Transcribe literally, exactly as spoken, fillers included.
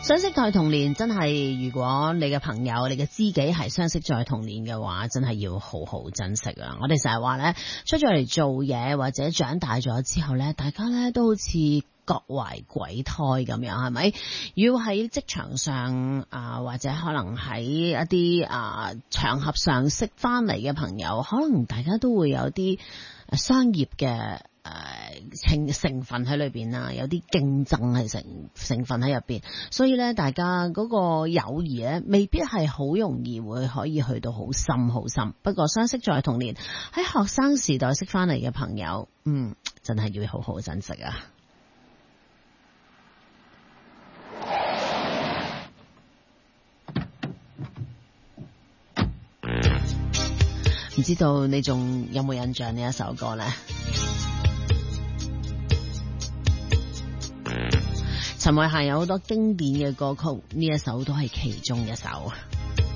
相識在童年真係，如果你嘅朋友、你嘅知己係相識在童年嘅話，真係要好好珍惜啊！我哋成日話呢，出咗嚟做嘢或者長大咗之後呢，大家呢都好似各懷鬼胎咁樣，係咪？要喺職場上啊，或者可能喺一啲啊場合上識翻嚟嘅朋友，可能大家都會有啲商業嘅誒成成分喺裏邊啦，有啲競爭係成成分喺入邊，所以咧，大家嗰個友誼咧，未必係好容易會可以去到好深好深。不過相識在童年，喺學生時代識翻嚟嘅朋友，嗯，真係要好好珍惜啊！唔知道你仲有冇印象呢一首歌呢？陳慧嫻有好多經典嘅歌曲，呢一首都係其中一首。